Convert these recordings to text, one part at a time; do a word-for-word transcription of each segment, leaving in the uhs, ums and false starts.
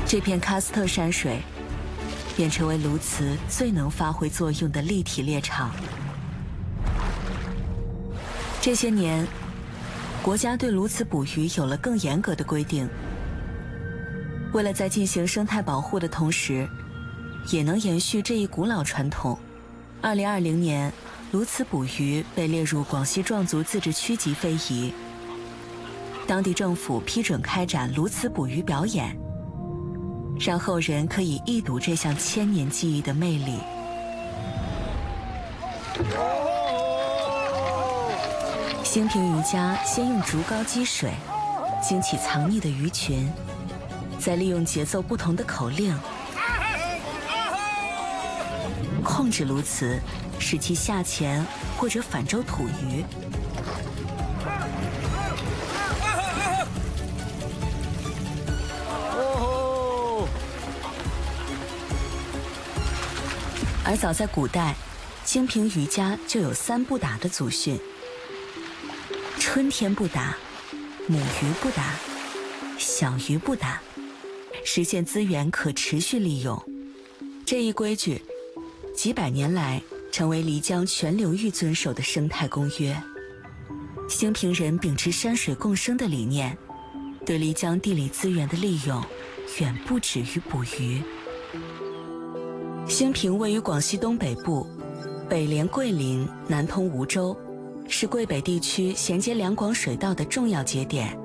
这片喀斯特山水便成为鸬鹚最能发挥作用的立体猎场。这些年，国家对鸬鹚捕鱼有了更严格的规定。为了在进行生态保护的同时，也能延续这一古老传统，二零二零年，鸬鹚捕鱼被列入广西壮族自治区级非遗。当地政府批准开展鸬鹚捕鱼表演，让后人可以一睹这项千年技艺的魅力。兴平渔家先用竹篙击水，惊起藏匿的鱼群，再利用节奏不同的口令，控制鸬鹚，使其下潜或者反舟吐鱼。而早在古代，兴平渔家就有三不打的祖训：春天不打，母鱼不打，小鱼不打，实现资源可持续利用。这一规矩几百年来成为漓江全流域遵守的生态公约。兴平人秉持山水共生的理念，对漓江地理资源的利用远不止于捕鱼。兴平位于广西东北部，北连桂林，南通梧州，是桂北地区衔接两广水道的重要节点。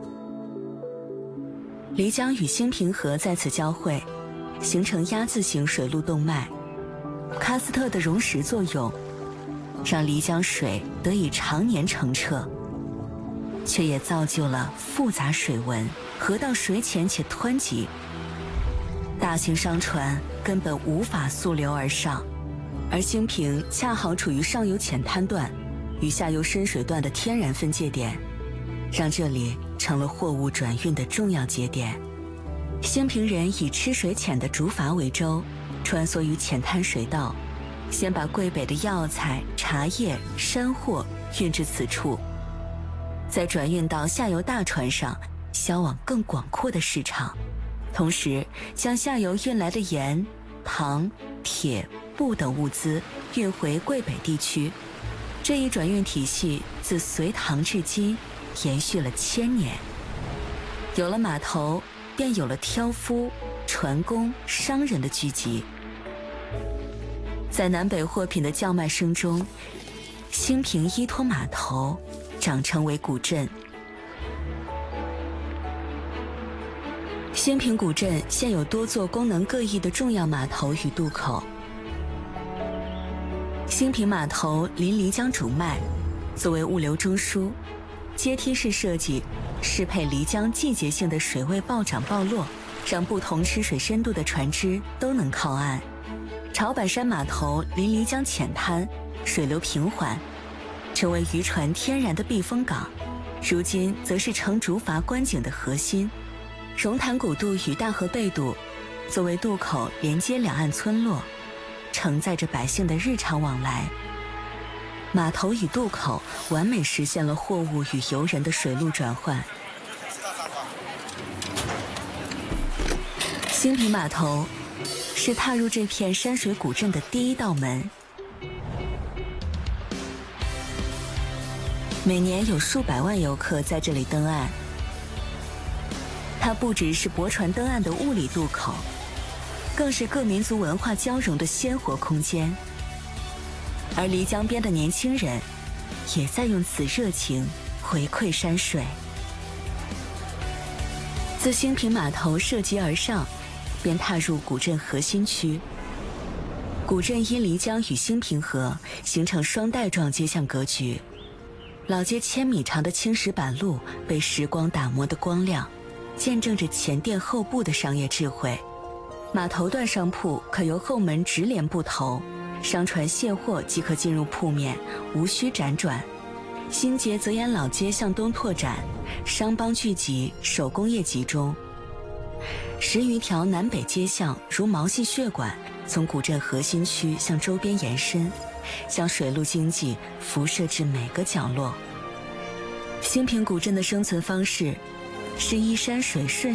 漓江与兴平河在此交汇，形成鸭字形水路动脉。喀斯特的溶蚀作用，让漓江水得以常年澄澈，却也造就了复杂水文，河道水浅且湍急，大型商船根本无法溯流而上。而兴平恰好处于上游浅滩段与下游深水段的天然分界点，让这里成了货物转运的重要节点。兴平人以吃水浅的竹筏为舟，穿梭于浅滩水道，先把桂北的药材、茶叶、山货运至此处，再转运到下游大船上，销往更广阔的市场。同时，将下游运来的盐、糖、铁、布等物资运回桂北地区。这一转运体系自隋唐至今延续了千年。有了码头，便有了挑夫、船工、商人的聚集。在南北货品的叫卖声中，兴平依托码头长成为古镇。兴平古镇现有多座功能各异的重要码头与渡口。兴平码头临漓江主脉，作为物流中枢，阶梯式设计适配漓江季节性的水位暴涨暴落，让不同吃水深度的船只都能靠岸。潮板山码头临漓江浅滩，水流平缓，成为渔船天然的避风港，如今则是乘竹筏观景的核心。榕潭古渡与大河背渡作为渡口，连接两岸村落，承载着百姓的日常往来。码头与渡口完美实现了货物与游人的水路转换。兴平码头是踏入这片山水古镇的第一道门。每年有数百万游客在这里登岸。它不只是泊船登岸的物理渡口，更是各民族文化交融的鲜活空间。而漓江边的年轻人也在用此热情回馈山水。自兴平码头涉级而上，便踏入古镇核心区。古镇因漓江与兴平河形成双带状街巷格局，老街千米长的青石板路被时光打磨得光亮，见证着前店后铺的商业智慧。码头段商铺可由后门直连布头，商船卸货即可进入铺面，无需辗转。新街则沿老街向东拓展，商帮聚集，手工业集中。十余条南北街巷如毛细血管，从古镇核心区向周边延伸，将水陆经济辐射至每个角落。兴平古镇的生存方式是依山水顺